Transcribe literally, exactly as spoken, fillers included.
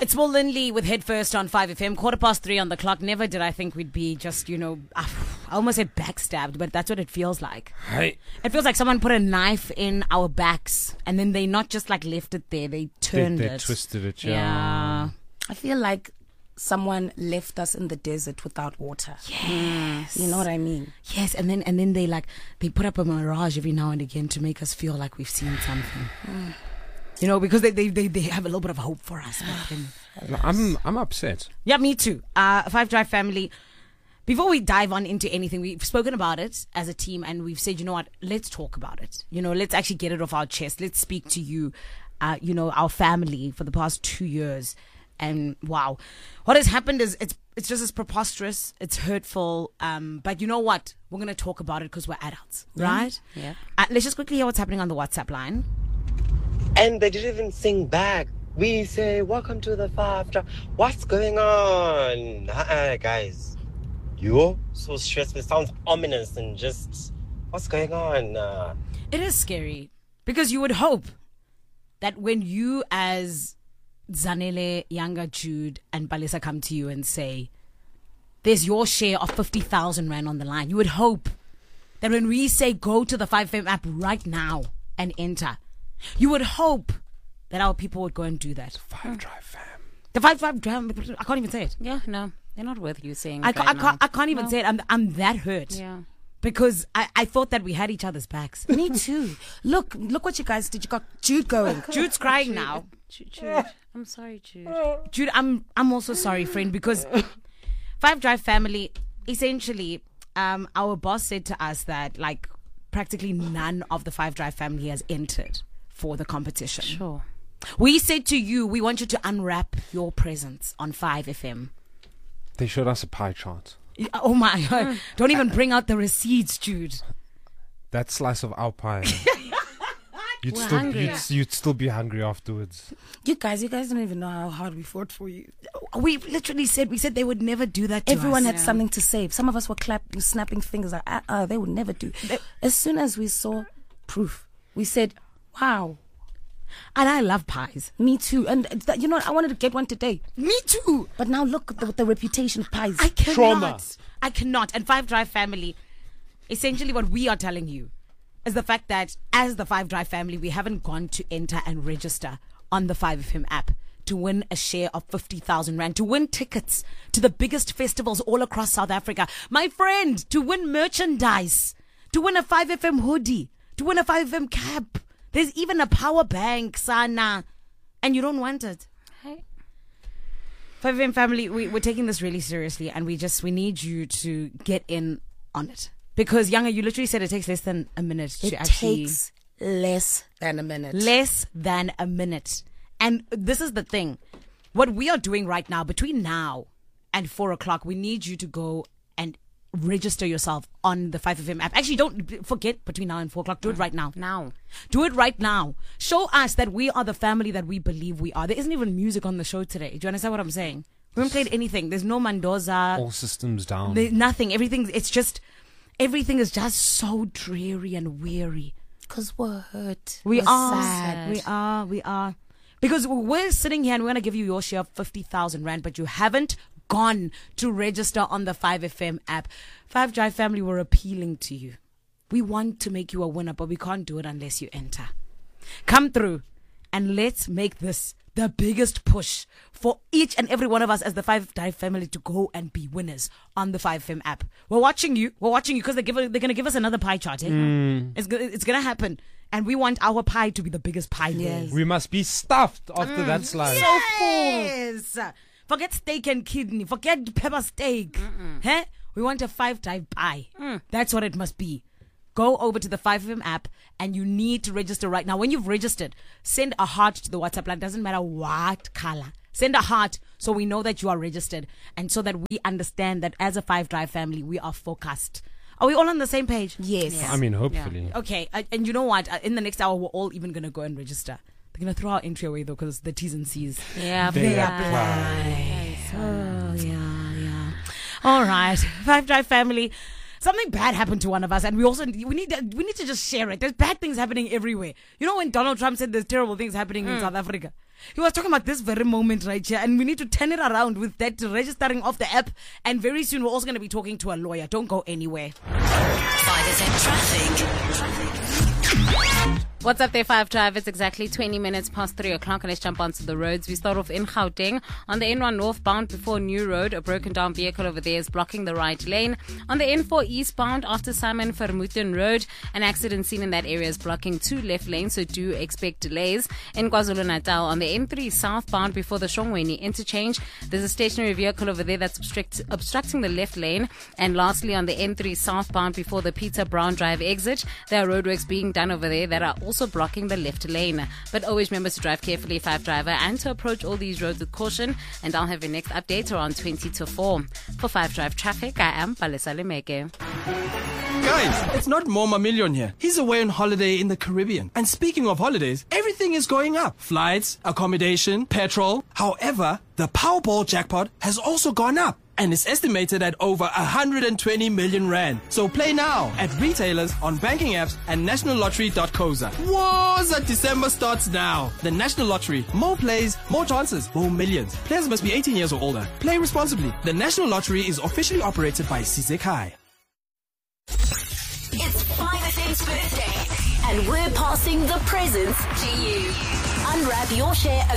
It's Will Lindley with Head First on five F M. Quarter past three on the clock. Never did I think we'd be just, you know, I almost said backstabbed, but that's what it feels like. Hey. It feels like someone put a knife in our backs and then they not just like left it there, they turned they, it. They twisted it, yeah. Yeah. I feel like someone left us in the desert without water. Yes. You know what I mean? Yes, and then and then they like they put up a mirage every now and again to make us feel like we've seen something. Mm. You know, because they, they, they, they have a little bit of hope for us. No, I'm I'm upset. Yeah, me too. Uh, Five Drive family. Before we dive on into anything, we've spoken about it as a team and we've said, you know what, let's talk about it. You know, let's actually get it off our chest. Let's speak to you, uh, you know, our family for the past two years. And wow, what has happened is it's it's just as preposterous. It's hurtful. Um, but you know what? We're going to talk about it because we're adults, right? Yeah. Uh, let's just quickly hear what's happening on the WhatsApp line. And they didn't even sing back. We say, welcome to the Five Drive. What's going on? Uh-uh, guys. You're so stressed. It sounds ominous and just, what's going on? Uh, It is scary because you would hope that when you as Zanele, Younger Jude and Palesa come to you and say, there's your share of fifty thousand rand on the line, you would hope that when we say go to the five F M app right now and enter, you would hope that our people would go and do that. Five Drive fam. The five Drive fam, I can't even say it. Yeah, no. They're not worth you saying I, it ca- right I, can't, now. I can't even No. say it. I'm, I'm that hurt. Yeah. Because I, I thought that we had each other's backs. Me too. Look, look what you guys did. You got Jude going. Jude's crying now. Jude, Jude. I'm sorry, Jude. Jude, I'm I'm also sorry, friend, because Five Drive family, essentially, um, our boss said to us that like practically none of the Five Drive family has entered for the competition. Sure. We said to you, we want you to unwrap your presents on five F M. They showed us a pie chart. Oh my God. Don't even bring out the receipts, Jude. That slice of our pie. You'd We're still hungry. you'd, you'd still be hungry afterwards. You guys, you guys don't even know how hard we fought for you. We literally said, we said they would never do that to Everyone us. had something to say. Some of us were clapping, snapping fingers like, uh, uh, they would never do. As soon as we saw proof, we said, wow, And I love pies. me too. And th- you know what? I wanted to get one today. Me too. But now look at the, the reputation of pies. I cannot. Trauma. I cannot. And Five Drive family, essentially what we are telling you is the fact that as the Five Drive family, we haven't gone to enter and register on the five F M app to win a share of fifty thousand rand, to win tickets to the biggest festivals all across South Africa. My friend, to win merchandise, to win a five F M hoodie, to win a five F M cap. There's even a power bank, Sana. And you don't want it. Hey. five F M family, we, we're taking this really seriously and we just, we need you to get in on it. Because, Younger, you literally said it takes less than a minute to It actually... takes less than a minute. Less than a minute. And this is the thing. What we are doing right now, between now and four o'clock, we need you to go and register yourself on the five F M app. Actually, don't forget between now and four o'clock. Do it right now. Now. Do it right now. Show us that we are the family that we believe we are. There isn't even music on the show today. Do you understand what I'm saying? We haven't played anything. There's no Mendoza. All systems down. There's nothing. Everything. It's just, everything is just so dreary and weary. Because we're hurt. We We're are. sad. We are. We are. Because we're sitting here and we're going to give you your share of fifty thousand rand, but you haven't gone to register on the five F M app. Five Drive family, we're appealing to you. We want to make you a winner, but we can't do it unless you enter. Come through and let's make this the biggest push for each and every one of us as the Five Drive family to go and be winners on the five F M app. We're watching you. We're watching you because they're, they're going to give us another pie chart. Eh? Mm. It's, go- it's going to happen. And we want our pie to be the biggest pie. Yes. We must be stuffed after that slide. So full. Yes. Forget steak and kidney. Forget pepper steak. Huh? We want a Five Drive pie. That's what it must be. Go over to the five F M app and you need to register right now. When you've registered, send a heart to the WhatsApp line. Doesn't matter what color. Send a heart so we know that you are registered and so that we understand that as a Five Drive family, we are focused. Are we all on the same page? Yes. I mean, hopefully. Okay. Uh, and you know what? Uh, in the next hour, we're all even going to go and register. They're going to throw our entry away though because the T's and C's. Yeah, They but- apply. Oh, yeah, yeah. All right. Five Drive family. Something bad happened to one of us, and we also we need to, we need to just share it. There's bad things happening everywhere. You know when Donald Trump said there's terrible things happening in South Africa? He was talking about this very moment right here, and we need to turn it around with that registering of the app. And very soon, we're also going to be talking to a lawyer. Don't go anywhere. five F M traffic. What's up there, five Drive? It's exactly twenty minutes past three o'clock, and let's jump onto the roads. We start off in Gauteng. On the N one northbound before New Road, a broken down vehicle over there is blocking the right lane. On the N four eastbound after Simon Vermeulen Road, an accident seen in that area is blocking two left lanes, so do expect delays. In KwaZulu-Natal, on the N three southbound before the Shongweni interchange, there's a stationary vehicle over there that's obstruct- obstructing the left lane. And lastly, on the N three southbound before the Peter Brown Drive exit, there are roadworks being done over there that are also blocking the left lane. But always remember to drive carefully, five Driver, and to approach all these roads with caution. And I'll have your next update around twenty to four. For five Drive Traffic, I am Palesa Lemeke. Guys, it's not Moma Million here. He's away on holiday in the Caribbean. And speaking of holidays, everything is going up. Flights, accommodation, petrol. However, the Powerball jackpot has also gone up. And is estimated at over one hundred twenty million rand. So play now at retailers, on banking apps, and national lottery dot co za. Waza December starts now. The National Lottery. More plays, more chances, more millions. Players must be eighteen years or older. Play responsibly. The National Lottery is officially operated by Sizekai. It's five F M's birthday, and we're passing the presents to you. Unwrap your share of